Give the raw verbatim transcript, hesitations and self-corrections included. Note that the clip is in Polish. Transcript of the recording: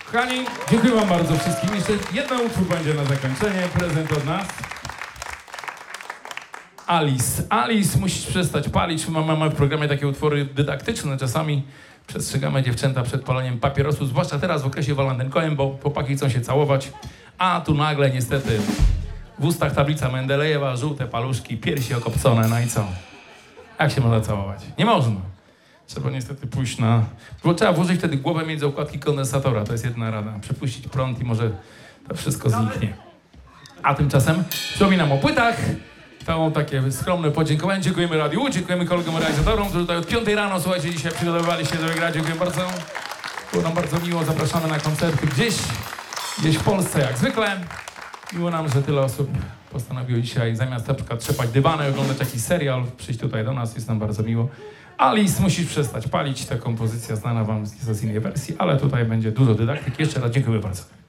Kochani, dziękuję wam bardzo wszystkim. Jeszcze jeden utwór będzie na zakończenie, prezent od nas. Alice. Alice, musisz przestać palić. Mamy w programie takie utwory dydaktyczne. Czasami przestrzegamy dziewczęta przed paleniem papierosów, zwłaszcza teraz w okresie walentynkowym, bo chłopaki chcą się całować, a tu nagle niestety w ustach tablica Mendelejewa, żółte paluszki, piersi okopcone, no i co? Jak się można całować? Nie można. Trzeba niestety pójść na... Bo trzeba włożyć wtedy głowę między układki kondensatora, to jest jedna rada. Przepuścić prąd i może to wszystko zniknie. A tymczasem wspominam o płytach. To takie skromne podziękowanie. Dziękujemy Radiu, dziękujemy kolegom realizatorom, którzy tutaj od piątej rano, słuchajcie, dzisiaj przygotowywali się do wygrania. Dziękuję bardzo. Było nam bardzo miło. Zapraszamy na koncerty gdzieś, gdzieś w Polsce jak zwykle. Miło nam, że tyle osób postanowiło dzisiaj zamiast na przykład trzepać dywany, oglądać jakiś serial, przyjść tutaj do nas. Jest nam bardzo miło. Alice, musisz przestać palić. Ta kompozycja znana wam z innej wersji, ale tutaj będzie dużo dydaktyki. Jeszcze raz dziękuję bardzo.